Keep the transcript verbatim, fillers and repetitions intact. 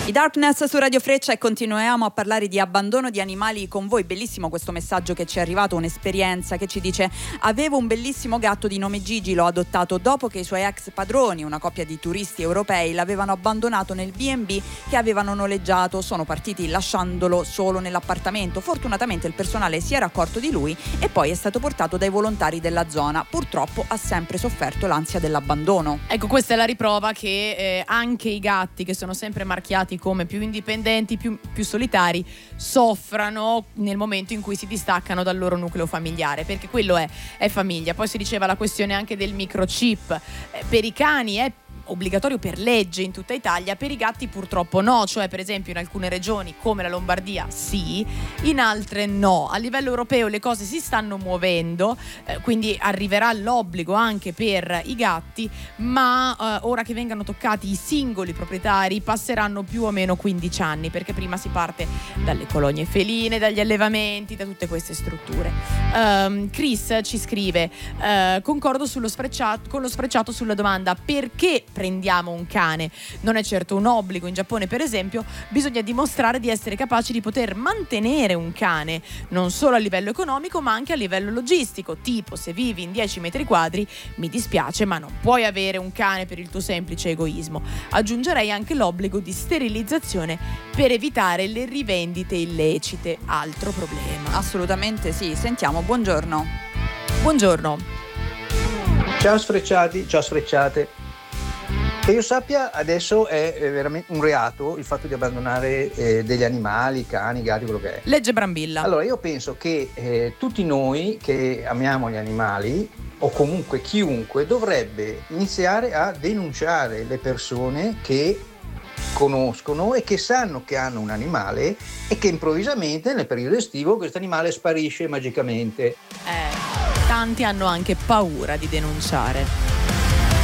I Darkness su Radio Freccia e continuiamo a parlare di abbandono di animali con voi. Bellissimo questo messaggio che ci è arrivato, un'esperienza che ci dice: avevo un bellissimo gatto di nome Gigi, l'ho adottato dopo che i suoi ex padroni, una coppia di turisti europei, l'avevano abbandonato nel bi e bi che avevano noleggiato. Sono partiti lasciandolo solo nell'appartamento. Fortunatamente il personale si era accorto di lui e poi è stato portato dai volontari della zona. Purtroppo ha sempre sofferto l'ansia dell'abbandono. Ecco, questa è la riprova che eh, anche i gatti, che sono sempre marchiati come più indipendenti, più, più solitari, soffrano nel momento in cui si distaccano dal loro nucleo familiare, perché quello è, è famiglia. Poi si diceva la questione anche del microchip. Eh, per i cani è obbligatorio per legge in tutta Italia, per i gatti purtroppo no, cioè per esempio in alcune regioni come la Lombardia sì, in altre no. A livello europeo le cose si stanno muovendo, eh, quindi arriverà l'obbligo anche per i gatti, ma eh, ora che vengano toccati i singoli proprietari passeranno più o meno quindici anni, perché prima si parte dalle colonie feline, dagli allevamenti, da tutte queste strutture. um, Chris ci scrive: uh, concordo sullo sfrecciato, con lo sfrecciato sulla domanda perché prendiamo un cane. Non è certo un obbligo. In Giappone, per esempio, bisogna dimostrare di essere capaci di poter mantenere un cane, non solo a livello economico ma anche a livello logistico. Tipo, se vivi in dieci metri quadri, mi dispiace ma non puoi avere un cane per il tuo semplice egoismo. Aggiungerei anche l'obbligo di sterilizzazione per evitare le rivendite illecite, altro problema. Assolutamente sì. Sentiamo, buongiorno. Buongiorno. Ciao sfrecciati, ciao sfrecciate. Che io sappia, adesso è veramente un reato il fatto di abbandonare eh, degli animali, cani, gatti, quello che è. Legge Brambilla. Allora io penso che eh, tutti noi che amiamo gli animali, o comunque chiunque, dovrebbe iniziare a denunciare le persone che conoscono e che sanno che hanno un animale e che improvvisamente nel periodo estivo questo animale sparisce magicamente. Eh, tanti hanno anche paura di denunciare.